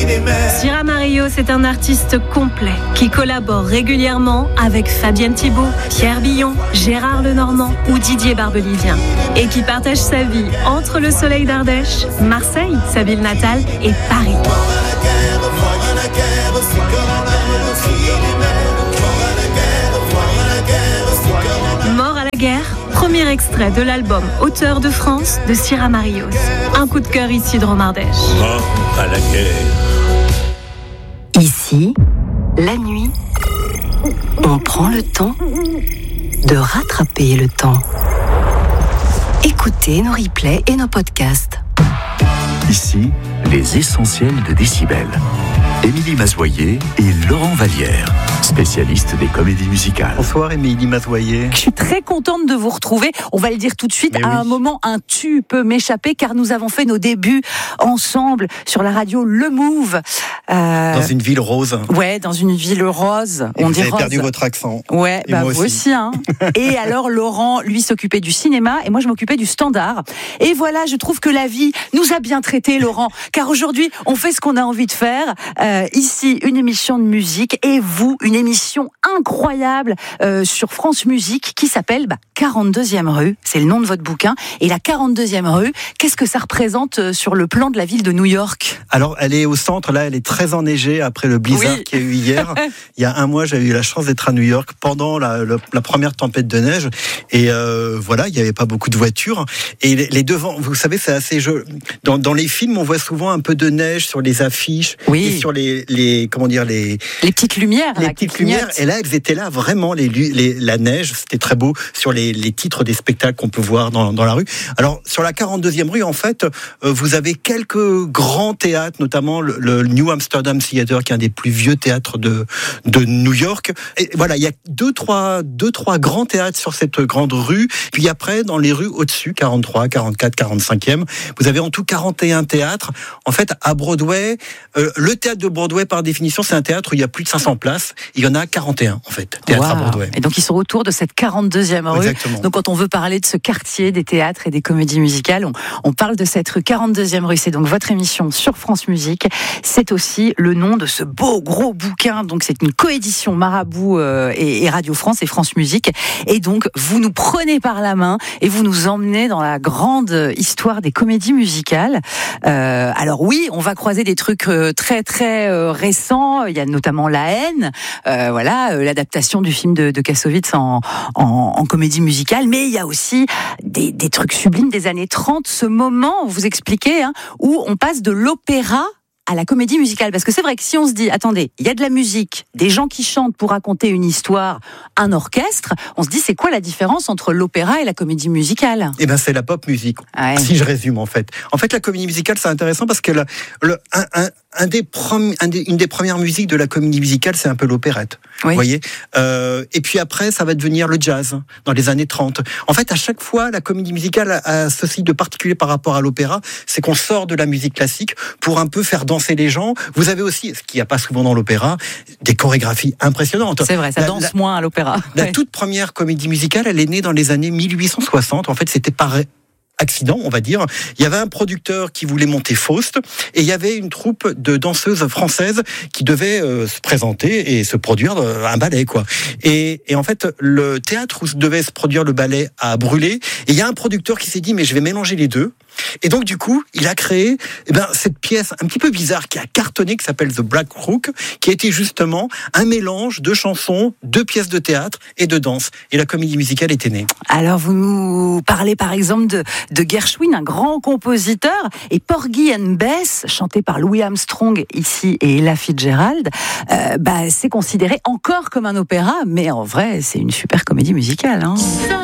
Sierra Mario, c'est un artiste complet qui collabore régulièrement avec Fabienne Thibault, Pierre Billon, Gérard Lenormand ou Didier Barbelivien et qui partage sa vie entre le soleil d'Ardèche, Marseille, sa ville natale, et Paris. Mort à la guerre, premier extrait de l'album Auteur de France de Sierra Marios. Un coup de cœur ici de Romardèche. Mort à la guerre. Ici, la nuit, on prend le temps de rattraper le temps. Écoutez nos replays et nos podcasts. Ici, les essentiels de Décibel. Émilie Mazoyer et Laurent Vallière, spécialistes des comédies musicales. Bonsoir Émilie Mazoyer. Je suis très contente de vous retrouver. On va le dire tout de suite. Un moment, un tu peut m'échapper car nous avons fait nos débuts ensemble sur la radio Le Move. Dans une ville rose. Ouais, dans une ville rose. Et on vous dit avez rose. perdu votre accent. Ouais, et moi vous aussi. Hein. Et alors Laurent, lui, s'occupait du cinéma et moi, je m'occupais du standard. Et voilà, je trouve que la vie nous a bien traités, Laurent. Car aujourd'hui, on fait ce qu'on a envie de faire. Ici, une émission de musique et vous, une émission incroyable sur France Musique qui s'appelle 42e rue. C'est le nom de votre bouquin. Et la 42e rue, qu'est-ce que ça représente sur le plan de la ville de New York ? Alors, elle est au centre, là, elle est très enneigée après le blizzard qu'il y a eu hier. Il y a un mois, j'avais eu la chance d'être à New York pendant la première tempête de neige. Et voilà, il n'y avait pas beaucoup de voitures. Et les devants, vous savez, c'est assez joli. Dans les films, on voit souvent un peu de neige sur les affiches et sur les petites lumières. Les petites lumières. Et là, elles étaient là, vraiment, la neige. C'était très beau sur les titres des spectacles qu'on peut voir dans la rue. Alors, sur la 42e rue, en fait, vous avez quelques grands théâtres, notamment le New Amsterdam Theatre, qui est un des plus vieux théâtres de New York. Et voilà, il y a deux, trois grands théâtres sur cette grande rue. Puis après, dans les rues au-dessus, 43, 44, 45e, vous avez en tout 41 théâtres. En fait, à Broadway, le théâtre de Broadway, par définition, c'est un théâtre où il y a plus de 500 places. Il y en a 41, en fait, théâtres à Broadway. Et donc, ils sont autour de cette 42e rue. Exactement. Donc, quand on veut parler de ce quartier des théâtres et des comédies musicales, on parle de cette rue 42e rue. C'est donc votre émission sur France Musique. C'est aussi le nom de ce beau gros bouquin. Donc, c'est une coédition Marabout et Radio France et France Musique. Et donc, vous nous prenez par la main et vous nous emmenez dans la grande histoire des comédies musicales. Alors oui, on va croiser des trucs très très récents. Il y a notamment La Haine, l'adaptation du film de Kassovitz en comédie musicale. Mais il y a aussi des trucs sublimes des années 30. Ce moment, vous expliquez, où on passe de l'opéra à la comédie musicale. Parce que c'est vrai que si on se dit, attendez, il y a de la musique, des gens qui chantent pour raconter une histoire, un orchestre, on se dit, c'est quoi la différence entre l'opéra et la comédie musicale ? Eh ben, c'est la pop musique. Ouais. Si je résume, en fait. En fait, la comédie musicale, c'est intéressant parce que une des premières musiques de la comédie musicale, c'est un peu l'opérette. Oui. Vous voyez ? Et puis après, ça va devenir le jazz, dans les années 30. En fait, à chaque fois, la comédie musicale a ceci de particulier par rapport à l'opéra, c'est qu'on sort de la musique classique pour un peu faire danser les gens. Vous avez aussi, ce qu'il n'y a pas souvent dans l'opéra, des chorégraphies impressionnantes. C'est vrai, ça danse moins à l'opéra. La toute première comédie musicale, elle est née dans les années 1860. En fait, c'était par accident, on va dire. Il y avait un producteur qui voulait monter Faust et il y avait une troupe de danseuses françaises qui devait se présenter et se produire un ballet, quoi. Et en fait, le théâtre où devait se produire le ballet a brûlé et il y a un producteur qui s'est dit, mais je vais mélanger les deux. Et donc, du coup, il a créé cette pièce un petit peu bizarre qui a cartonné, qui s'appelle The Black Rook, qui a été justement un mélange de chansons, de pièces de théâtre et de danse. Et la comédie musicale était née. Alors, vous nous parlez par exemple de Gershwin, un grand compositeur, et Porgy and Bess, chanté par Louis Armstrong ici et Ella Fitzgerald, c'est considéré encore comme un opéra, mais en vrai, c'est une super comédie musicale. Hein.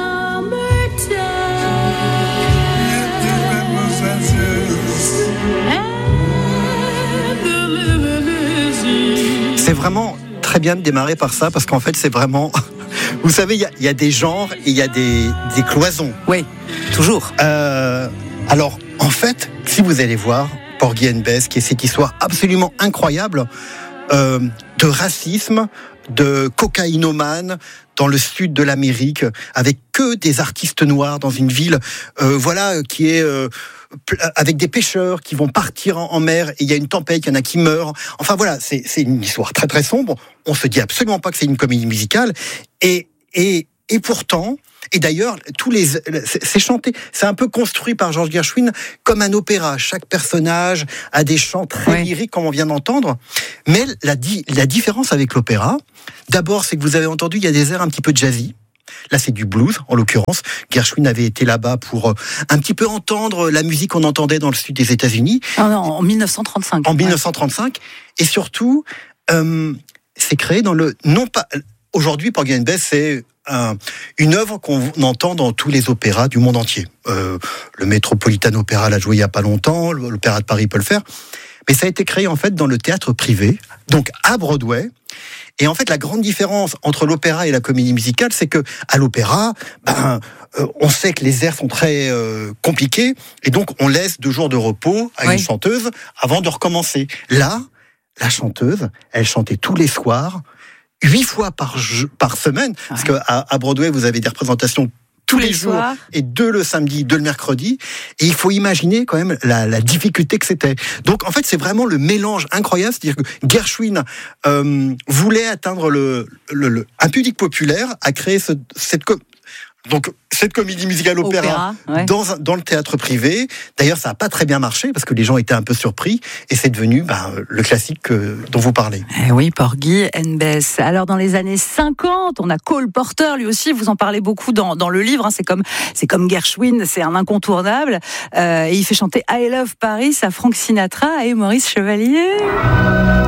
C'est vraiment très bien de démarrer par ça, parce qu'en fait, c'est vraiment... Vous savez, il y a des genres et il y a des cloisons. Oui, toujours. Alors, en fait, si vous allez voir Porgy and Bess, qui est cette histoire absolument incroyable de racisme, de cocaïnomane dans le sud de l'Amérique, avec que des artistes noirs dans une ville, qui est avec des pêcheurs qui vont partir en mer et il y a une tempête, il y en a qui meurent. Enfin voilà, c'est une histoire très très sombre. On se dit absolument pas que c'est une comédie musicale et pourtant, et d'ailleurs, c'est chanté, c'est un peu construit par George Gershwin comme un opéra. Chaque personnage a des chants très lyriques, comme on vient d'entendre. Mais la différence avec l'opéra, d'abord, c'est que vous avez entendu, il y a des airs un petit peu jazzy. Là, c'est du blues, en l'occurrence. Gershwin avait été là-bas pour un petit peu entendre la musique qu'on entendait dans le sud des États-Unis. En 1935. En 1935. Et surtout, c'est créé dans le... Non pas... Aujourd'hui, Porgy and Bess, c'est une œuvre qu'on entend dans tous les opéras du monde entier. Le Metropolitan Opera l'a joué il n'y a pas longtemps, l'Opéra de Paris peut le faire. Mais ça a été créé en fait dans le théâtre privé, donc à Broadway. Et en fait, la grande différence entre l'opéra et la comédie musicale, c'est que à l'opéra, on sait que les airs sont très compliqués, et donc on laisse 2 jours de repos à une chanteuse avant de recommencer. Là, la chanteuse, elle chantait tous les soirs, 8 fois par semaine, parce qu'à Broadway, vous avez des représentations tous les jours, et 2 le samedi, 2 le mercredi, et il faut imaginer quand même la difficulté que c'était. Donc en fait, c'est vraiment le mélange incroyable, c'est-à-dire que Gershwin voulait atteindre un public populaire, a créé cette comédie musicale opéra dans le théâtre privé. D'ailleurs, ça n'a pas très bien marché parce que les gens étaient un peu surpris et c'est devenu le classique dont vous parlez. Oui, Porgy and Bess. Alors, dans les années 50, on a Cole Porter, lui aussi, vous en parlez beaucoup dans le livre. C'est comme Gershwin, c'est un incontournable. Et il fait chanter I Love Paris à Frank Sinatra et Maurice Chevalier.